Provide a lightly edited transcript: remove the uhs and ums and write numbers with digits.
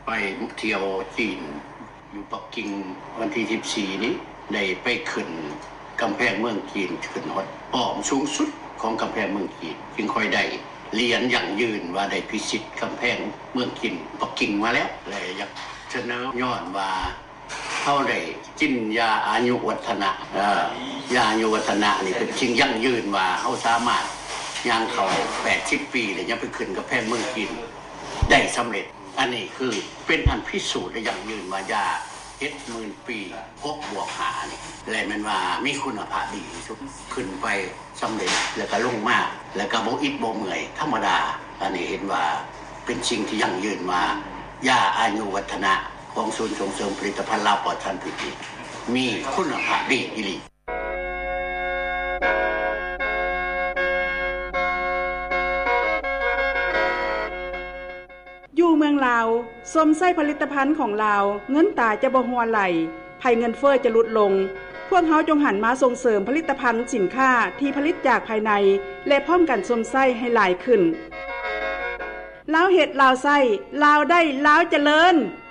ไปเที่ยวจีนอยู่ปักกิ่งวันที่14นี้ได้ไปขึ้นกำแพงเมืองจีนขึ้นฮอดป้อมสูงสุดของกำแพงเมืองจีนจึงค่อยได้เรียนอย่างยืนว่าได้พิชิตกำแพงเมืองจีนปักกิ่งมาแล้วเลยอยากเสนอย้อนว่าเฮาได้กินยาอายุวัฒนะยาอายุวัฒนะนี่เป็นสิ่งยั่งยืนว่าเฮาสามารถย่างเข้า80ปีแล้วยังไปขึ้นกำแพงเมืองจีนได้สำเร็จอันนี้คือเป็นอันพิสูจน์ได้อย่างยืนว่ายา70,000 ปี6+5นี่และมันว่ามีคุณภาพดีสุดขึ้นไปสำเร็จแล้วก็ลงมาแล้วก็บ่อิดบ่เมื่อยธรรมดาอันนี้เห็นว่าเป็นสิ่งที่ยั่งยืนว่ายาอายุวัฒนะของศูนย์ส่งเสริมผลิตภัณฑ์ลาวปลอดสารพิษมีคุณภาพดีอีหลีอยู่เมืองลาวสมไส้ผลิตภัณฑ์ของลาวเงินตาจะบ่หัวไหลภัยเงินเฟ้อจะลดลงพวกเฮาจงหันมาส่งเสริมผลิตภัณฑ์สินค้าที่ผลิตจากภายในและพร้อมกันสมไส้ให้หลายขึ้นลาวเฮ็ดลาวไส้ลาวได้ลาวเจริญ